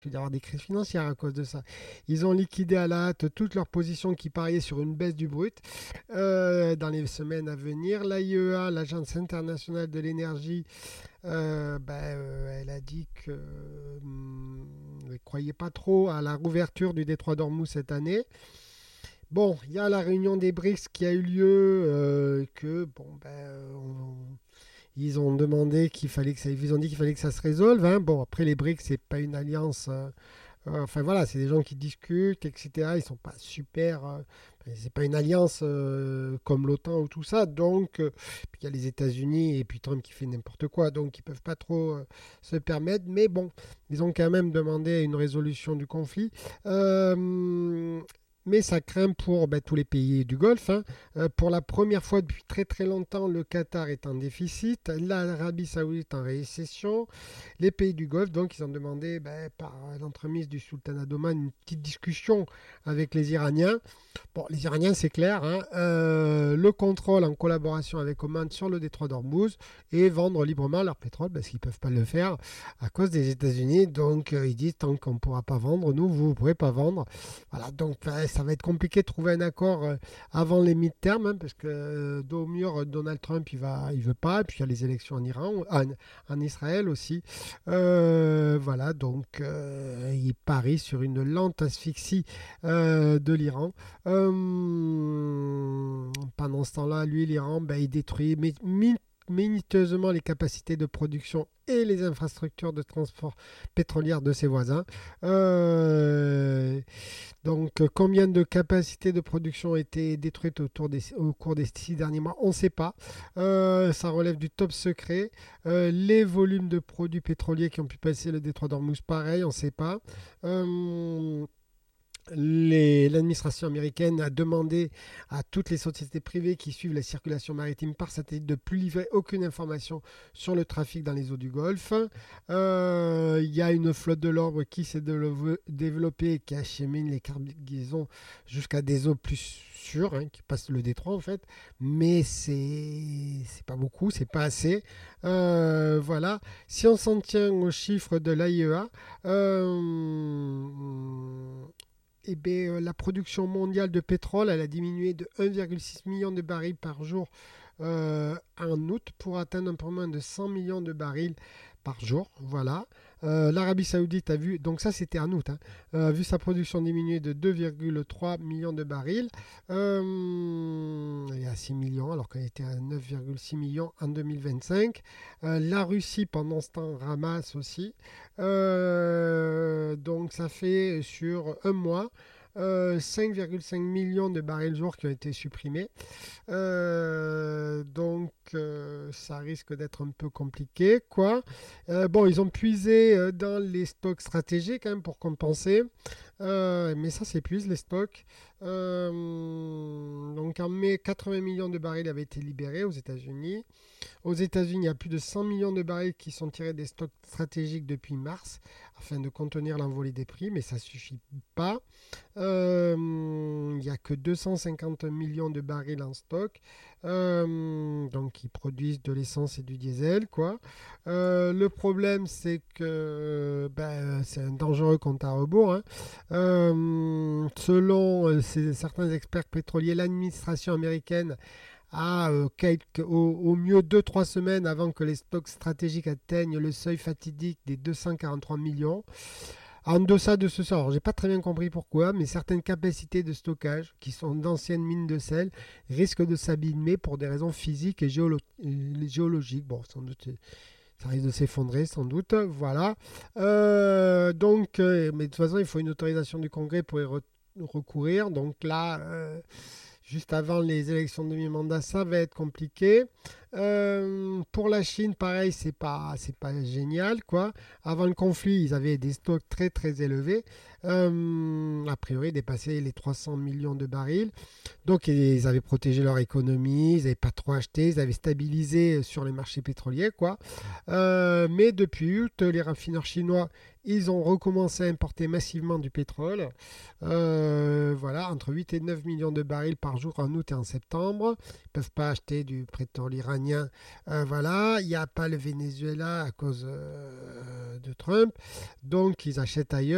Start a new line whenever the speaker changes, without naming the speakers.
d'y avoir des crises financières à cause de ça. Ils ont liquidé à la hâte toutes leurs positions qui pariaient sur une baisse du brut dans les semaines à venir. L'AIEA, l'Agence internationale de l'énergie, elle a dit qu'elle ne croyait pas trop à la rouverture du détroit d'Ormuz cette année. Bon, il y a la réunion des BRICS qui a eu lieu, ils ont demandé qu'il fallait que ça, ils ont dit qu'il fallait que ça se résolve, hein. Bon, après les BRICS, c'est pas une alliance. Enfin voilà, c'est des gens qui discutent, etc. Ils sont pas super. C'est pas une alliance comme l'OTAN ou tout ça. Donc, puis il y a les États-Unis et puis Trump qui fait n'importe quoi. Donc, ils peuvent pas trop se permettre. Mais bon, ils ont quand même demandé une résolution du conflit. Mais ça craint pour tous les pays du Golfe, hein. Pour la première fois depuis très très longtemps, le Qatar est en déficit, l'Arabie Saoudite en récession, les pays du Golfe, donc ils ont demandé par l'entremise du sultanat d'Oman une petite discussion avec les Iraniens. Bon, les Iraniens, c'est clair, hein, le contrôle en collaboration avec Oman sur le détroit d'Ormuz et vendre librement leur pétrole parce qu'ils ne peuvent pas le faire à cause des États-Unis. Donc ils disent tant qu'on ne pourra pas vendre, nous, vous ne pourrez pas vendre. Voilà, donc ça va être compliqué de trouver un accord avant les mi-termes, hein, parce que d'au mur, Donald Trump, il veut pas. Et puis il y a les élections en Iran, en Israël aussi. Voilà, donc il parie sur une lente asphyxie de l'Iran. Pendant ce temps-là, lui, l'Iran, il détruit minutieusement les capacités de production et les infrastructures de transport pétrolière de ses voisins. Donc, combien de capacités de production ont été détruites au cours des 6 derniers mois? On ne sait pas. Ça relève du top secret. Les volumes de produits pétroliers qui ont pu passer le détroit d'Ormuz, pareil, on ne sait pas. Euh, L'administration américaine a demandé à toutes les sociétés privées qui suivent la circulation maritime par satellite de ne plus livrer aucune information sur le trafic dans les eaux du Golfe. Il y a une flotte de l'ordre qui s'est développée et qui achemine les cargaisons jusqu'à des eaux plus sûres, hein, qui passent le détroit en fait. Mais c'est pas beaucoup, c'est pas assez. Voilà. Si on s'en tient aux chiffres de l'AIEA, la production mondiale de pétrole elle a diminué de 1,6 million de barils par jour en août pour atteindre un peu moins de 100 millions de barils par jour. Voilà. L'Arabie Saoudite a vu, donc ça c'était en août, hein, a vu sa production diminuer de 2,3 millions de barils. Elle est à 6 millions alors qu'elle était à 9,6 millions en 2025. La Russie pendant ce temps ramasse aussi. Donc ça fait sur un mois 5,5 millions de barils jour qui ont été supprimés. Ça risque d'être un peu compliqué, quoi. Bon, ils ont puisé dans les stocks stratégiques hein, pour compenser. Mais ça s'épuise, les stocks. Donc en mai, 80 millions de barils avaient été libérés aux États-Unis. Aux États-Unis, il y a plus de 100 millions de barils qui sont tirés des stocks stratégiques depuis mars afin de contenir l'envolée des prix, mais ça ne suffit pas. Il n'y a que 250 millions de barils en stock. Donc ils produisent de l'essence et du diesel, quoi. Le problème, c'est que c'est un dangereux compte à rebours, hein. Selon certains experts pétroliers, l'administration américaine a au mieux 2-3 semaines avant que les stocks stratégiques atteignent le seuil fatidique des 243 millions. En deçà de ce sort, j'ai pas très bien compris pourquoi, mais certaines capacités de stockage, qui sont d'anciennes mines de sel, risquent de s'abîmer pour des raisons physiques et géologiques. Bon, sans doute, ça risque de s'effondrer, sans doute. Voilà. Mais de toute façon, il faut une autorisation du Congrès pour y recourir. Donc là, juste avant les élections de mi-mandat, ça va être compliqué. Pour la Chine, pareil, c'est pas génial, quoi. Avant le conflit, ils avaient des stocks très très élevés, a priori dépassaient les 300 millions de barils. Donc ils avaient protégé leur économie, ils n'avaient pas trop acheté, ils avaient stabilisé sur les marchés pétroliers, quoi. Mais depuis août, les raffineurs chinois, ils ont recommencé à importer massivement du pétrole. Voilà, entre 8 et 9 millions de barils par jour en août et en septembre. Ils ne peuvent pas acheter du pétrole iranien. Voilà, il n'y a pas le Venezuela à cause de Trump. Donc ils achètent ailleurs.